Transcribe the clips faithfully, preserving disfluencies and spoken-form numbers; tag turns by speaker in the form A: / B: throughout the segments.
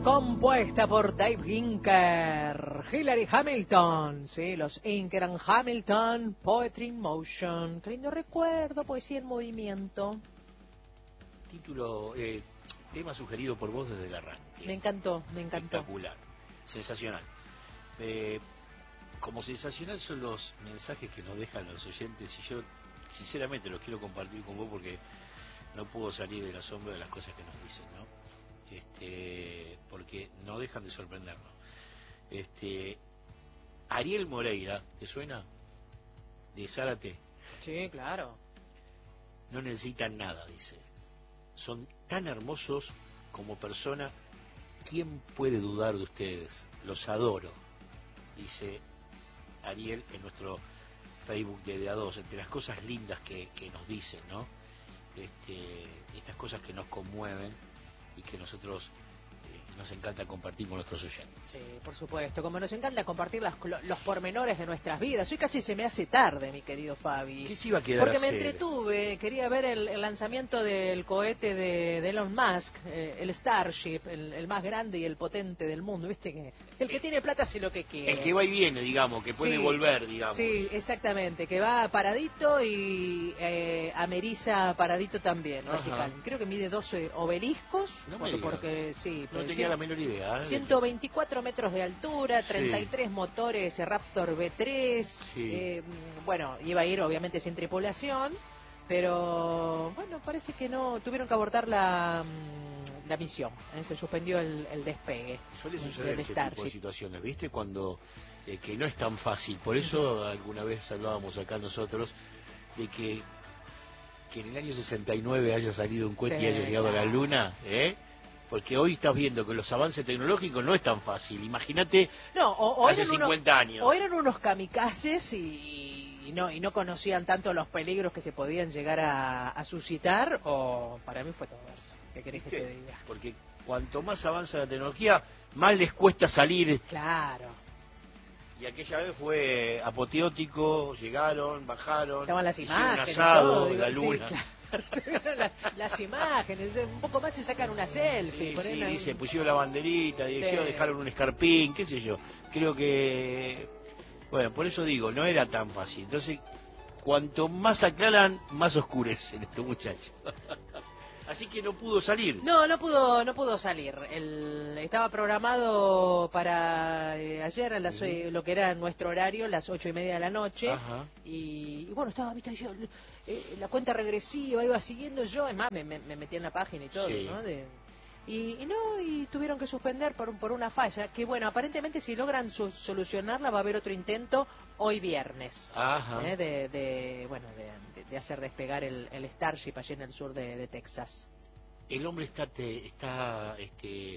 A: compuesta por Dave Hinker, Hillary Hamilton, sí, los Hinker and Hamilton, Poetry in Motion. Qué lindo recuerdo, poesía en movimiento.
B: Título, eh, tema sugerido por vos desde el arranque.
A: Me encantó, me encantó.
B: Espectacular, sensacional. Eh, como sensacional son los mensajes que nos dejan los oyentes y yo sinceramente los quiero compartir con vos porque no puedo salir del asombro de las cosas que nos dicen, ¿no? Este, porque no dejan de sorprendernos. Este, Ariel Moreira, ¿te suena? De Zárate.
A: Sí, claro.
B: No necesitan nada, dice. Son tan hermosos como persona. ¿Quién puede dudar de ustedes? Los adoro, dice Ariel en nuestro Facebook de D A dos, entre las cosas lindas que, que nos dicen, ¿no? Este, estas cosas que nos conmueven y que nosotros eh, nos encanta compartir con nuestros oyentes.
A: Sí, por supuesto, como nos encanta compartir las, los pormenores de nuestras vidas. Hoy casi se me hace tarde, mi querido Fabi.
B: ¿Qué se iba a quedar
A: Porque
B: a
A: me
B: hacer?
A: entretuve, quería ver el, el lanzamiento del cohete de, de Elon Musk, eh, el Starship, el, el más grande y el potente del mundo, ¿viste? Que el que tiene plata hace lo que quiere.
B: El que va y viene, digamos, que puede
A: sí,
B: volver, digamos.
A: Sí, exactamente, que va paradito y eh, ameriza paradito también,
B: Ajá.
A: vertical. Creo que mide doce obeliscos,
B: No me
A: porque,
B: digas.
A: porque sí.
B: No
A: pues,
B: tenía
A: cien,
B: la menor idea. ¿eh?
A: ciento veinticuatro metros de altura, treinta y tres
B: Sí.
A: motores Raptor V tres.
B: Sí.
A: Eh, bueno, iba a ir obviamente sin tripulación, pero bueno, parece que no, tuvieron que abortar la, la misión, ¿eh? Se suspendió el, el despegue.
B: Suele
A: del
B: suceder ese
A: Starship.
B: tipo de situaciones, ¿viste? Cuando eh, que no es tan fácil. Por eso uh-huh. alguna vez hablábamos acá nosotros de que que en el año sesenta y nueve haya salido un cohete
A: sí,
B: y haya llegado
A: claro.
B: a la Luna, ¿eh? Porque hoy estás viendo que los avances tecnológicos no es tan fácil. Imagínate
A: no, o, o
B: hace cincuenta
A: unos,
B: años.
A: O eran unos kamikazes y, y, no, y no conocían tanto los peligros que se podían llegar a, a suscitar, o para mí fue todo verso. ¿Qué querés
B: ¿Viste?
A: que te diga?
B: Porque cuanto más avanza la tecnología, más les cuesta salir.
A: Claro.
B: Y aquella vez fue apoteótico, llegaron, bajaron,
A: estaban las
B: hicieron un
A: imágenes,
B: asado,
A: todo, digo,
B: la luna.
A: Sí, claro. Se vieron la, las imágenes, un poco más se sacan una selfie.
B: Sí, sí,
A: una...
B: dice, pusieron la banderita, dirección,
A: sí.
B: dejaron un escarpín, qué sé yo. Creo que, bueno, por eso digo, no era tan fácil. Entonces, cuanto más aclaran, más oscurecen estos muchachos. Así que no pudo salir.
A: No, no pudo, no pudo salir. El, estaba programado para eh, ayer a las, uh-huh. eh, lo que era nuestro horario, las ocho y media de la noche.
B: Ajá.
A: Y, y bueno, estaba, viste, yo, eh, la cuenta regresiva iba siguiendo yo, es más, me, me, me metí en la página y todo,
B: sí.
A: ¿no? De, y, y no, y tuvieron que suspender por, por una falla, que bueno, aparentemente si logran su, solucionarla va a haber otro intento hoy viernes.
B: Ajá.
A: ¿eh? De, de, bueno, de, de hacer despegar el, el Starship allí en el sur de, de Texas.
B: El hombre está, te, está este,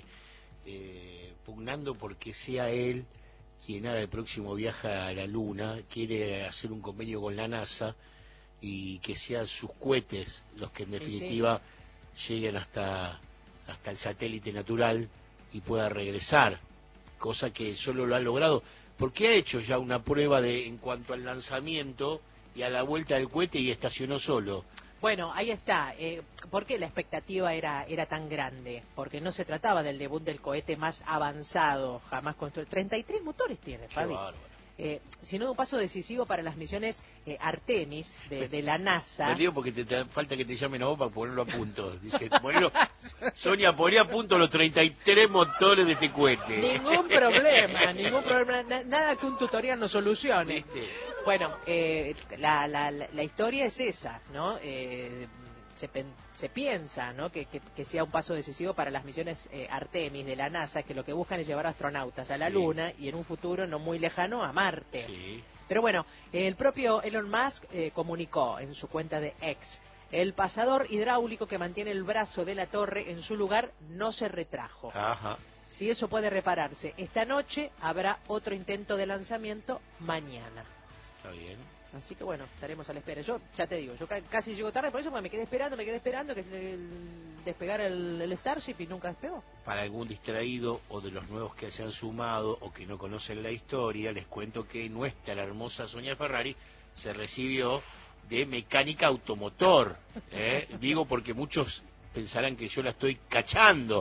B: eh, pugnando porque sea él quien haga el próximo viaje a la Luna, quiere hacer un convenio con la NASA y que sean sus cohetes los que en definitiva sí. lleguen hasta, hasta el satélite natural y pueda regresar, cosa que solo lo ha logrado, porque ha hecho ya una prueba de en cuanto al lanzamiento y a la vuelta del cohete y estacionó solo.
A: Bueno, ahí está. Eh, ¿Por qué la expectativa era, era tan grande? Porque no se trataba del debut del cohete más avanzado jamás construido. treinta y tres motores tiene, Fabi. Eh, sino de un paso decisivo para las misiones eh, Artemis de, de la NASA.
B: Me río porque te, te falta que te llamen a vos para ponerlo a punto. Dice, ponelo, Sonia, poné a punto los treinta y tres motores de este cohete.
A: Ningún problema, ningún problema, na, nada que un tutorial no solucione.
B: ¿Viste?
A: Bueno, eh, la, la, la historia es esa, ¿no? Eh, se, se piensa, ¿no? Que, que, que sea un paso decisivo para las misiones eh, Artemis de la NASA, que lo que buscan es llevar astronautas a la sí. Luna y en un futuro no muy lejano a Marte.
B: Sí.
A: Pero bueno, el propio Elon Musk eh, comunicó en su cuenta de X: el pasador hidráulico que mantiene el brazo de la torre en su lugar no se retrajo.
B: Ajá.
A: Si eso puede repararse esta noche, habrá otro intento de lanzamiento mañana.
B: Está bien.
A: Así que bueno, estaremos a la espera. Yo, ya te digo, yo ca casi llego tarde, por eso me quedé esperando, me quedé esperando que el, despegara el, el Starship y nunca despegó.
B: Para algún distraído o de los nuevos que se han sumado o que no conocen la historia, les cuento que nuestra hermosa Sonia Ferrari se recibió de mecánica automotor. ¿eh? Digo porque muchos pensarán que yo la estoy cachando.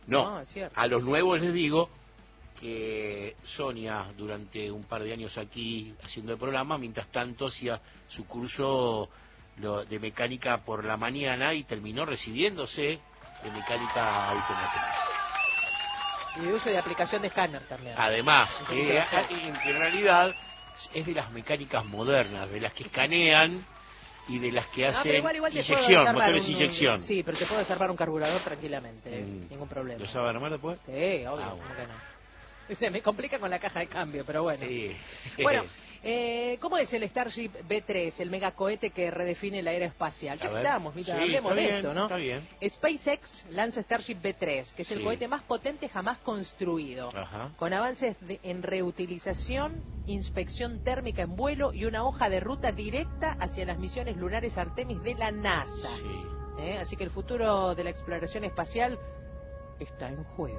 B: No,
A: no es cierto.
B: A los nuevos les digo que Sonia, durante un par de años aquí haciendo el programa, mientras tanto hacía su curso lo, de mecánica por la mañana y terminó recibiéndose de mecánica automotriz.
A: Y de uso de aplicación de escáner también.
B: Además, eh, en, en realidad es de las mecánicas modernas, de las que escanean y de las que hacen no, igual, igual inyección, motores
A: un,
B: inyección.
A: Sí, pero te puedo desarmar un carburador tranquilamente, eh, mm. ningún problema.
B: ¿Lo sabe armar después?
A: Sí, obvio, ah, bueno. ¿Cómo que no? Se me complica con la caja de cambio, pero bueno.
B: Sí.
A: Bueno, eh, ¿cómo es el Starship B tres, el megacohete que redefine la era espacial? Ya estamos, mira, sí, hablemos de bien, esto, ¿no?
B: Está bien.
A: SpaceX lanza Starship B tres, que es el sí. cohete más potente jamás construido,
B: Ajá.
A: con avances de, en reutilización, inspección térmica en vuelo y una hoja de ruta directa hacia las misiones lunares Artemis de la NASA.
B: Sí.
A: ¿Eh? Así que el futuro de la exploración espacial está en juego.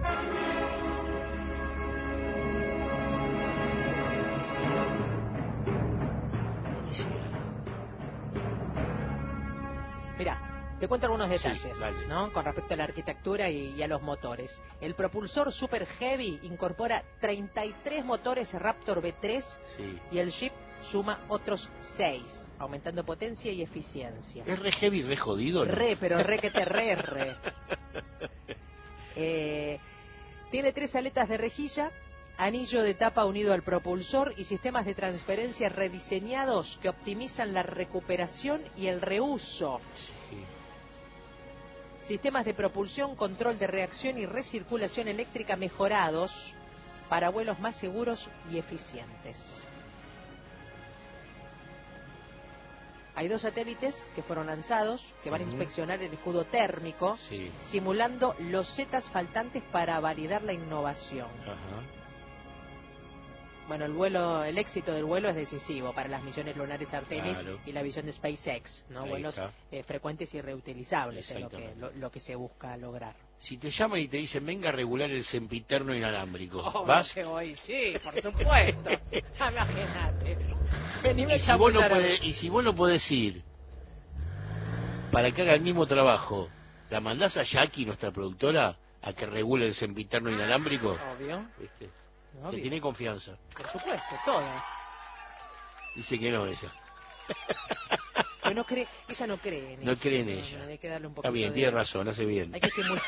A: Mirá, te cuento algunos detalles, sí, ¿no? Con respecto a la arquitectura y, y a los motores. El propulsor Super Heavy incorpora treinta y tres motores Raptor B tres
B: sí.
A: y el Jeep suma otros seis, aumentando potencia y eficiencia.
B: ¿Es re heavy, re jodido, no?
A: Re, pero re que te re, re. Eh, tiene tres aletas de rejilla, anillo de tapa unido al propulsor y sistemas de transferencia rediseñados que optimizan la recuperación y el reuso.
B: Sí.
A: Sistemas de propulsión, control de reacción y recirculación eléctrica mejorados para vuelos más seguros y eficientes. Hay dos satélites que fueron lanzados, que van uh-huh. a inspeccionar el escudo térmico,
B: sí.
A: simulando los zetas faltantes para validar la innovación.
B: Ajá.
A: Bueno, el vuelo, el éxito del vuelo es decisivo para las misiones lunares Artemis
B: claro.
A: y la visión de SpaceX, ¿no?
B: Ahí
A: Vuelos eh, frecuentes y reutilizables es lo que, lo, lo que se busca lograr.
B: Si te llaman y te dicen, venga a regular el sempiterno inalámbrico,
A: oh,
B: ¿vas?
A: Que voy, sí, por supuesto. Imagínate.
B: Y si, vos no podés, y si vos no podés ir para que haga el mismo trabajo, ¿la mandás a Jackie, nuestra productora, a que regule el sempiterno inalámbrico?
A: Obvio.
B: ¿Viste?
A: Obvio.
B: Te tiene confianza.
A: Por supuesto, toda.
B: Dice que no ella.
A: Pero no cree, ella no cree en
B: no
A: eso.
B: cree en
A: no,
B: ella.
A: No, hay que darle un
B: Está bien,
A: de...
B: tiene razón, hace bien.
A: Hay que estimular.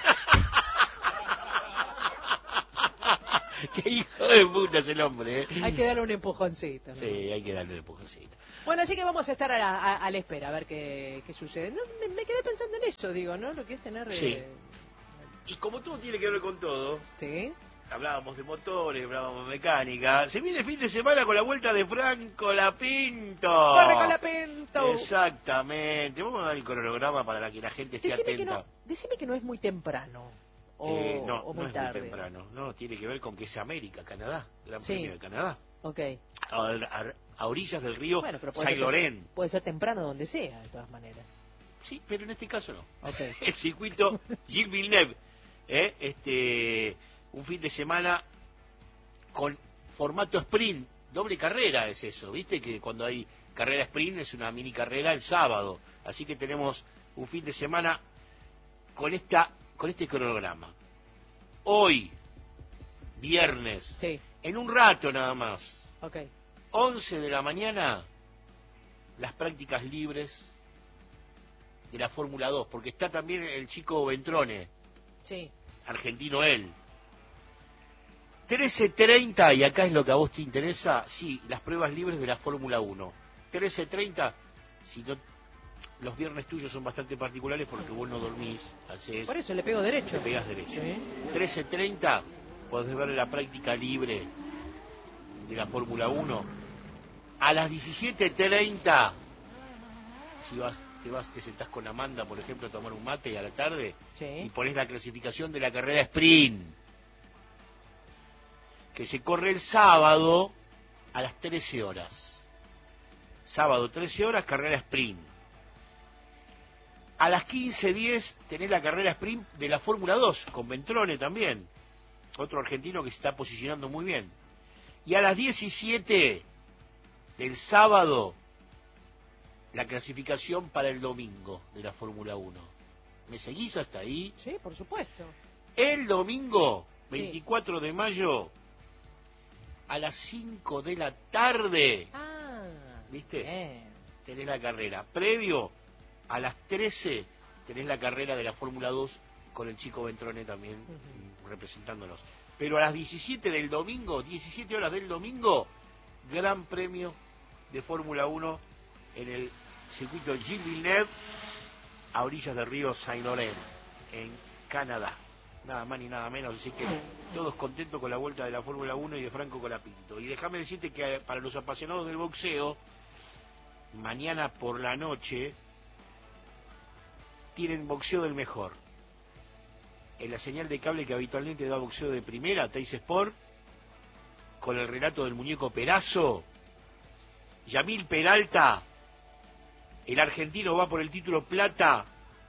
B: Qué hijo de puta es el hombre, ¿eh?
A: Hay que darle un empujoncito, ¿no?
B: Sí, hay que darle un empujoncito.
A: Bueno, así que vamos a estar a la, a, a la espera, a ver qué, qué sucede. No, me, me quedé pensando en eso, digo, ¿no? Lo que es tener...
B: Sí.
A: Eh...
B: Y como todo tiene que ver con todo...
A: Sí.
B: Hablábamos de motores, hablábamos de mecánica. Se viene el fin de semana con la vuelta de Franco Lapinto.
A: ¡Corre con Lapinto!
B: Exactamente. Vamos a dar el cronograma para que la gente esté
A: decime
B: atenta.
A: Que no, decime que no es muy temprano. O,
B: eh, no,
A: o muy
B: no es
A: tarde.
B: muy temprano. No, tiene que ver con que es América, Canadá. Gran
A: sí.
B: Premio de Canadá.
A: Ok.
B: A, a, a orillas del río
A: bueno,
B: Saint-Laurent.
A: Puede ser temprano donde sea, de todas maneras.
B: Sí, pero en este caso no.
A: Okay.
B: El circuito Gilles Villeneuve. ¿eh? Este, un fin de semana... con formato sprint, doble carrera es eso, viste que cuando hay carrera sprint es una mini carrera el sábado, así que tenemos un fin de semana con esta con este cronograma. Hoy, viernes,
A: sí.
B: en un rato nada más,
A: okay.
B: once de la mañana, las prácticas libres de la Fórmula dos, porque está también el chico Ventrone,
A: sí.
B: argentino él. trece treinta, y acá es lo que a vos te interesa, sí, las pruebas libres de la Fórmula uno. trece treinta, si no, los viernes tuyos son bastante particulares porque vos no dormís, haces...
A: Por eso le pego derecho.
B: Le pegás derecho.
A: Sí.
B: trece treinta, podés ver la práctica libre de la Fórmula uno. A las diecisiete treinta, si vas, te vas, te sentás con Amanda, por ejemplo, a tomar un mate a la tarde,
A: sí.
B: y ponés la clasificación de la carrera sprint, que se corre el sábado a las trece horas. Sábado, trece horas, carrera sprint. A las quince diez tenés la carrera sprint de la Fórmula dos, con Ventrone también, otro argentino que se está posicionando muy bien. Y a las diecisiete del sábado, la clasificación para el domingo de la Fórmula uno. ¿Me seguís hasta ahí?
A: Sí, por supuesto.
B: El domingo, veinticuatro sí. de mayo, a las cinco de la tarde.
A: Ah,
B: ¿viste?
A: Bien.
B: Tenés la carrera. Previo, a las trece, tenés la carrera de la Fórmula dos con el Chico Ventrone también uh-huh. representándonos. Pero a las diecisiete del domingo, diecisiete horas del domingo, Gran Premio de Fórmula uno en el circuito Gilles Villeneuve, a orillas del río Saint-Laurent, en Canadá. Nada más ni nada menos, así que todos contentos con la vuelta de la Fórmula uno y de Franco Colapinto. Y déjame decirte que para los apasionados del boxeo, mañana por la noche tienen boxeo del mejor. En la señal de cable que habitualmente da boxeo de primera, Teis Sport, con el relato del muñeco Perazo, Yamil Peralta, el argentino va por el título plata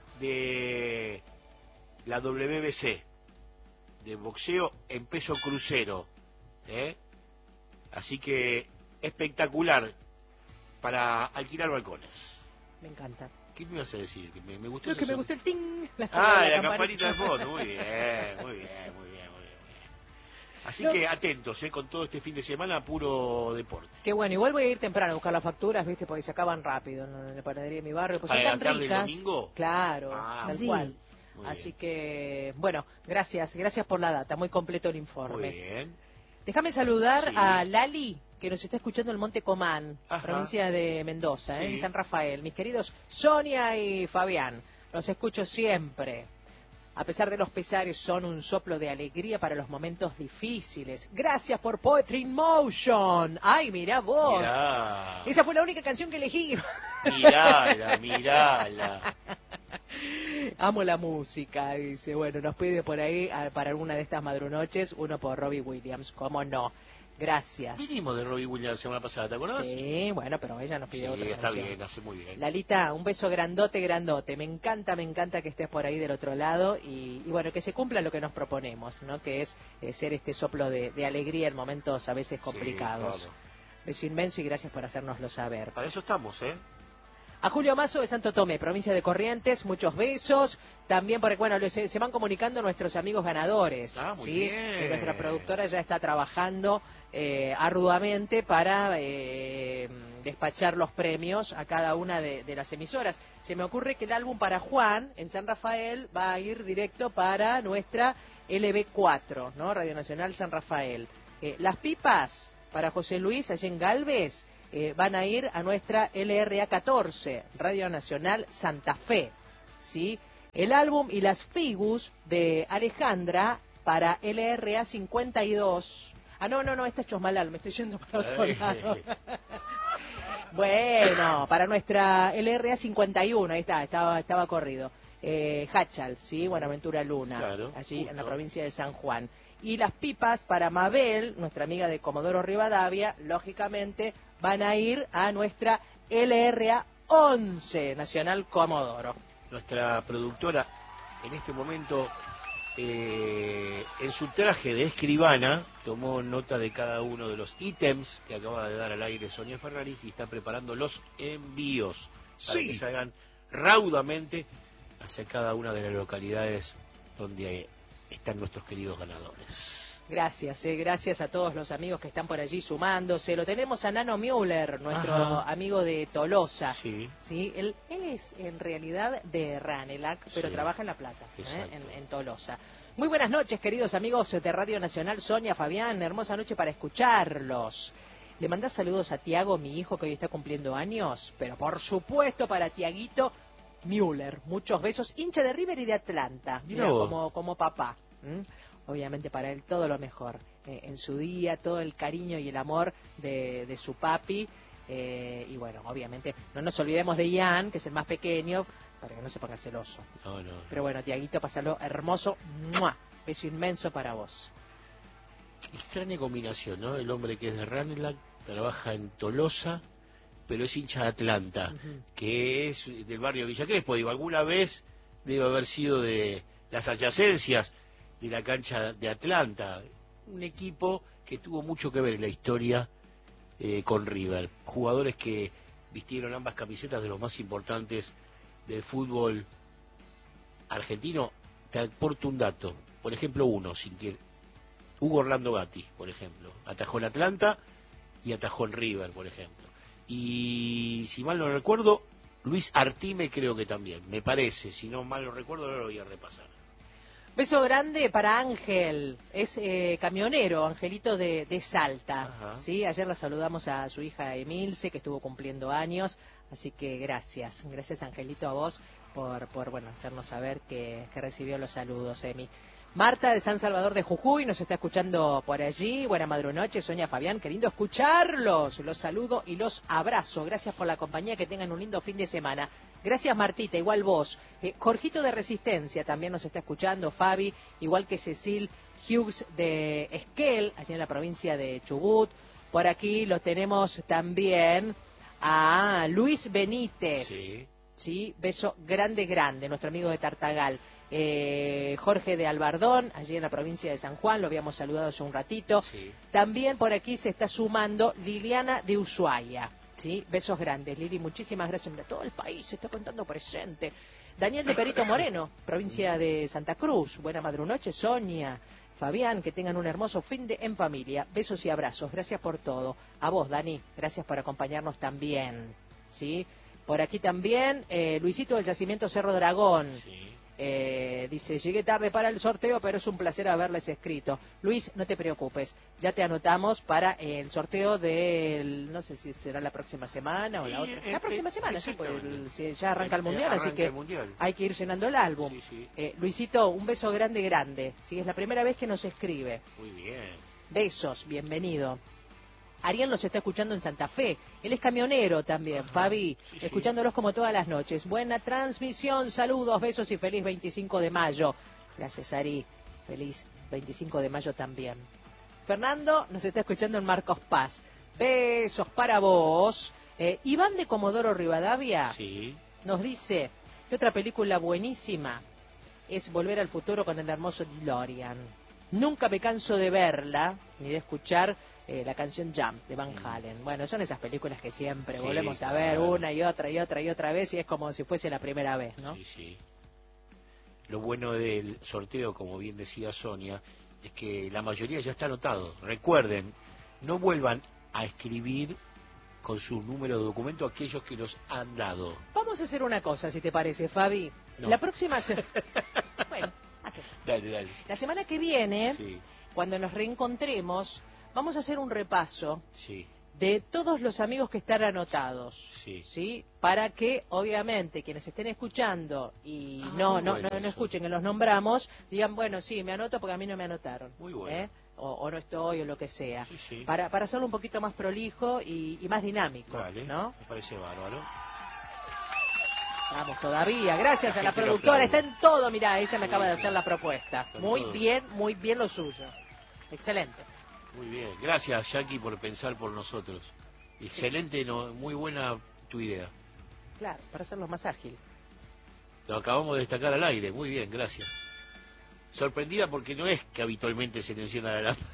B: de la W B C, de boxeo en peso crucero. ¿eh? Así que espectacular para alquilar balcones.
A: Me encanta.
B: ¿Qué me ibas a decir? Que me, me gustó
A: Creo que me
B: son...
A: gustó el ting.
B: La, ah, la, la campanita del fondo. Muy bien, muy bien, muy bien, muy bien. Muy bien. Así no. que atentos, ¿eh? Con todo este fin de semana, puro deporte.
A: Qué bueno, igual voy a ir temprano a buscar las facturas, ¿viste? Porque se acaban rápido en la panadería de mi barrio. Pues
B: ¿Para
A: son tan
B: la tarde
A: ricas.
B: del domingo?
A: Claro,
B: ah,
A: tal
B: sí.
A: cual.
B: Muy
A: Así
B: bien.
A: que, bueno, gracias, gracias por la data, muy completo el informe.
B: Muy bien.
A: Déjame saludar
B: sí.
A: a Lali, que nos está escuchando en Monte Comán,
B: Ajá.
A: provincia de Mendoza,
B: sí.
A: ¿eh? en San Rafael. Mis queridos Sonia y Fabián, los escucho siempre. A pesar de los pesares, son un soplo de alegría para los momentos difíciles. Gracias por Poetry in Motion. Ay, mirá vos.
B: Mirá.
A: Esa fue la única canción que elegí.
B: Mirala, mirala.
A: Amo la música, dice. Bueno, nos pide por ahí para alguna de estas madrunoches, uno por Robbie Williams, cómo no. Gracias.
B: Vinimos de Robbie Williams la semana pasada, ¿te acordás?
A: Sí, bueno, pero ella nos pide
B: sí,
A: otra
B: está
A: canción.
B: bien, hace muy bien.
A: Lalita, un beso grandote, grandote. Me encanta, me encanta que estés por ahí del otro lado y, y bueno, que se cumpla lo que nos proponemos, ¿no? Que es eh, ser este soplo de, de alegría en momentos a veces complicados.
B: Sí, claro.
A: Beso inmenso y gracias por hacérnoslo saber.
B: Para eso estamos, ¿eh?
A: A Julio Mazo de Santo Tomé, provincia de Corrientes, muchos besos. También, porque bueno, se, se van comunicando nuestros amigos ganadores.
B: Ah, muy
A: ¿sí?
B: bien.
A: Y nuestra productora ya está trabajando eh, arduamente para eh, despachar los premios a cada una de, de las emisoras. Se me ocurre que el álbum para Juan, en San Rafael, va a ir directo para nuestra L B cuatro, ¿no? Radio Nacional San Rafael. Eh, las pipas para José Luis, allá en Galvez. Eh, van a ir a nuestra L R A catorce, Radio Nacional Santa Fe, ¿sí? El álbum y las figus de Alejandra para L R A cincuenta y dos. Ah, no, no, no, esta es Chosmalal, me estoy yendo para otro lado. Bueno, para nuestra L R A cincuenta y uno, ahí está, estaba, estaba corrido. Eh, Hachal, ¿sí? Buenaventura Luna,
B: claro,
A: allí
B: justo.
A: En la provincia de San Juan. Y las pipas para Mabel, nuestra amiga de Comodoro Rivadavia, lógicamente van a ir a nuestra L R A once, Nacional Comodoro.
B: Nuestra productora, en este momento, eh, en su traje de escribana, tomó nota de cada uno de los ítems que acaba de dar al aire Sonia Ferraris y está preparando los envíos para sí. que salgan raudamente hacia cada una de las localidades donde están nuestros queridos ganadores.
A: Gracias, eh, gracias a todos los amigos que están por allí sumándose. Lo tenemos a Nano Müller, nuestro Ajá. amigo de Tolosa.
B: Sí.
A: ¿sí? Él, él es en realidad de Ranelac, pero sí. trabaja en La Plata, ¿eh? en, en Tolosa. Muy buenas noches, queridos amigos de Radio Nacional. Sonia, Fabián, hermosa noche para escucharlos. ¿Le mandás saludos a Tiago, mi hijo, que hoy está cumpliendo años? Pero por supuesto para Tiaguito Müller. Muchos besos, hincha de River y de Atlanta. Mira, como, como papá. ¿Mm? Obviamente para él todo lo mejor eh, en su día, todo el cariño y el amor de, de su papi. Eh, y bueno, obviamente no nos olvidemos de Ian, que es el más pequeño, para que no se ponga celoso.
B: No, no.
A: Pero bueno, Tiaguito, pásalo hermoso. ¡Mua! Beso inmenso para vos.
B: Extraña combinación, ¿no? El hombre que es de Ranelac, trabaja en Tolosa, pero es hincha de Atlanta, uh-huh. que es del barrio Villa Crespo. Digo, alguna vez debe haber sido de las adyacencias de la cancha de Atlanta, un equipo que tuvo mucho que ver en la historia eh, con River, jugadores que vistieron ambas camisetas de los más importantes del fútbol argentino. Te aporto un dato, por ejemplo, uno, sin que Hugo Orlando Gatti, por ejemplo, atajó en Atlanta y atajó en River, por ejemplo. Y si mal no recuerdo, Luis Artime creo que también, me parece, si no mal lo recuerdo, no lo voy a repasar.
A: Beso grande para Ángel, es eh, camionero, Angelito de, de Salta. Ajá. ¿Sí? Ayer la saludamos a su hija Emilce, que estuvo cumpliendo años, así que gracias, gracias Angelito a vos por, por bueno, hacernos saber que, que recibió los saludos, Emi. Marta de San Salvador de Jujuy nos está escuchando por allí. Buena madrunoche, Sonia, Fabián, qué lindo escucharlos. Los saludo y los abrazo. Gracias por la compañía, que tengan un lindo fin de semana. Gracias, Martita, igual vos. Eh, Jorgito de Resistencia también nos está escuchando, Fabi, igual que Cecil Hughes de Esquel, allí en la provincia de Chubut. Por aquí lo tenemos también a Luis Benítez. Sí. Sí, beso grande, grande, nuestro amigo de Tartagal. Eh, Jorge de Albardón, allí en la provincia de San Juan, lo habíamos saludado hace un ratito. Sí. También por aquí se está sumando Liliana de Ushuaia. ¿Sí? Besos grandes, Lili, muchísimas gracias. Mira, todo el país se está contando presente. Daniel de Perito Moreno, provincia de Santa Cruz. Buena madrunoche, Sonia, Fabián, que tengan un hermoso fin de en familia. Besos y abrazos, gracias por todo. A vos, Dani, gracias por acompañarnos también. ¿Sí? Por aquí también, eh, Luisito del Yacimiento Cerro Dragón. Sí. Eh, dice, llegué tarde para el sorteo, pero es un placer haberles escrito. Luis, no te preocupes, ya te anotamos para el sorteo del, no sé si será la próxima semana o la otra. La próxima semana, sí, pues el, si ya arranca el mundial, así que hay que ir llenando el álbum. Sí, sí. Eh, Luisito, un beso grande, grande. Si es la primera vez que nos escribe.
B: Muy bien.
A: Besos, bienvenido. Ariel nos está escuchando en Santa Fe. Él es camionero también, ajá, Fabi, sí, escuchándolos sí. como todas las noches. Buena transmisión, saludos, besos y feliz veinticinco de mayo. Gracias, Ari. Feliz veinticinco de mayo también. Fernando nos está escuchando en Marcos Paz. Besos para vos. Eh, Iván de Comodoro Rivadavia sí. nos dice que otra película buenísima es Volver al Futuro con el hermoso DeLorean. Nunca me canso de verla ni de escuchar Eh, la canción Jump de Van Halen. Bueno, son esas películas que siempre sí, volvemos a ver claro. una y otra y otra y otra vez, y es como si fuese la primera vez, ¿no?
B: Sí, sí. Lo bueno del sorteo, como bien decía Sonia, es que la mayoría ya está anotado. Recuerden, no vuelvan a escribir con su número de documento aquellos que nos han dado.
A: Vamos a hacer una cosa, si te parece, Fabi. No. La próxima semana... bueno, hace.
B: Dale, dale.
A: La semana que viene, sí. cuando nos reencontremos, vamos a hacer un repaso sí. de todos los amigos que están anotados, sí. ¿sí? Para que, obviamente, quienes estén escuchando y ah, no no, bueno no, no escuchen que los nombramos, digan, bueno, sí, me anoto porque a mí no me anotaron.
B: Muy bueno.
A: ¿eh? O, o no estoy, o lo que sea.
B: Sí, sí.
A: Para, para hacerlo un poquito más prolijo y, y más dinámico,
B: vale,
A: ¿no?
B: Me parece bárbaro.
A: Vamos todavía, gracias a la productora, está en todo, mirá, ella me sí, acaba de hacer sí. la propuesta. Está muy bien, muy bien lo suyo. Excelente.
B: Muy bien, gracias Jackie por pensar por nosotros. Excelente, no, muy buena tu idea.
A: Claro, para hacerlo más ágil.
B: Lo acabamos de destacar al aire, muy bien, gracias. Sorprendida porque no es que habitualmente se te encienda la lámpara.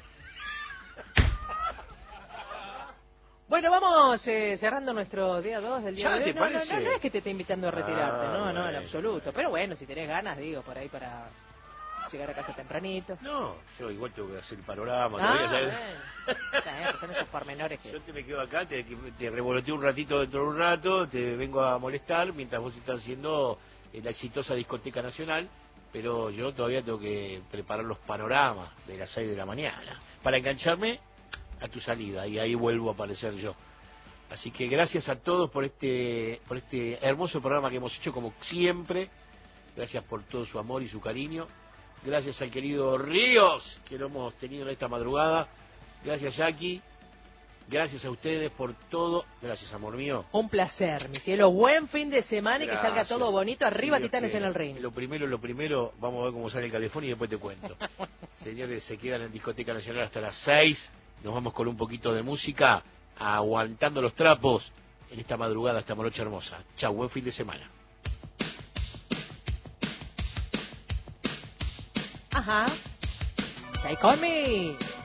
A: Bueno, vamos eh, cerrando nuestro día dos del día
B: ¿Ya
A: de
B: te
A: hoy. No,
B: parece?
A: no, no, no es que te esté invitando a retirarte,
B: ah,
A: no,
B: bueno.
A: no, en absoluto. Pero bueno, si tenés ganas, digo, por ahí para llegar a casa tempranito.
B: No, yo igual tengo que hacer el panorama.
A: Ah,
B: voy a hacer...
A: bueno. Está, eh, son esos pormenores que...
B: Yo te me quedo acá, te, te revoloteo un ratito dentro de un rato, te vengo a molestar mientras vos estás haciendo la exitosa discoteca nacional, pero yo todavía tengo que preparar los panoramas de las seis de la mañana para engancharme a tu salida y ahí vuelvo a aparecer yo. Así que gracias a todos por este por este hermoso programa que hemos hecho como siempre. Gracias por todo su amor y su cariño. Gracias al querido Ríos, que lo hemos tenido en esta madrugada. Gracias, Jackie. Gracias a ustedes por todo. Gracias, amor mío.
A: Un placer, mi cielo. Buen fin de semana y
B: gracias.
A: Que salga todo bonito. Arriba, sí, Titanes en el ring.
B: Lo primero, lo primero, vamos a ver cómo sale el California y después te cuento. Señores, se quedan en Discoteca Nacional hasta las seis. Nos vamos con un poquito de música, aguantando los trapos en esta madrugada, esta morocha hermosa. Chau, buen fin de semana.
A: Ajá. Stay con me.